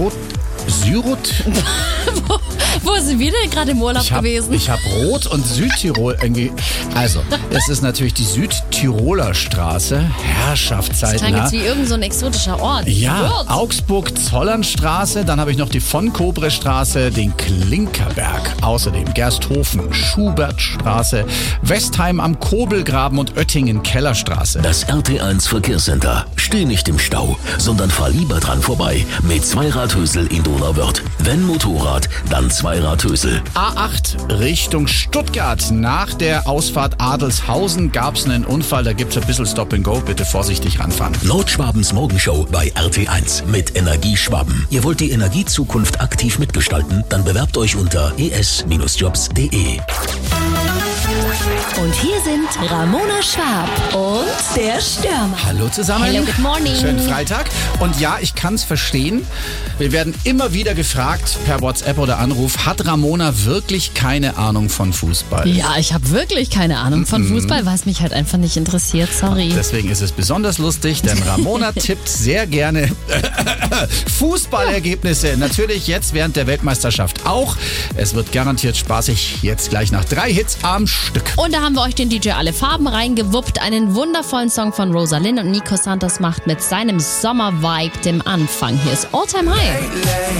Syrut? Wo sind wir denn gerade im Urlaub gewesen? Ich habe Rot und Südtirol irgendwie. Also, es ist natürlich die Südtiroler Straße. Herrschaftszeiten. Das klang jetzt wie irgend so ein exotischer Ort. Ja, Augsburg-Zollernstraße, dann habe ich noch die Von-Kobre-Straße, den Klinkerberg, außerdem Gersthofen, Schubertstraße, Westheim am Kobelgraben und Oettingen-Kellerstraße. Das RT1 Verkehrscenter. Steh nicht im Stau, sondern fahr lieber dran vorbei mit Zweiradhösel in Donauwörth. Wenn Motorrad, dann Zweiradhösel. A8 Richtung Stuttgart. Nach der Ausfahrt Adelshausen gab es einen Unfall, da gibt es ein bisschen Stop and Go. Bitte vorsichtig ranfahren. Nordschwabens Morgenshow bei RT1 mit Energieschwaben. Ihr wollt die Energiezukunft aktiv mitgestalten? Dann bewerbt euch unter es-jobs.de. Und hier sind Ramona Schwab und der Stürmer. Hallo zusammen. Hello, good morning. Schönen Freitag. Und ja, ich kann es verstehen. Wir werden immer wieder gefragt per WhatsApp oder Anruf, hat Ramona wirklich keine Ahnung von Fußball? Ja, ich habe wirklich keine Ahnung von Fußball, weil es mich halt einfach nicht interessiert, sorry. Deswegen ist es besonders lustig, denn Ramona tippt sehr gerne Fußballergebnisse. Natürlich jetzt während der Weltmeisterschaft auch. Es wird garantiert spaßig. Jetzt gleich nach 3 Hits am Stück. Und da haben wir euch den DJ Alle Farben reingewuppt. Einen wundervollen Song von Rosalind und Nico Santos macht mit seinem Sommer-Vibe den Anfang. Hier ist All Time High.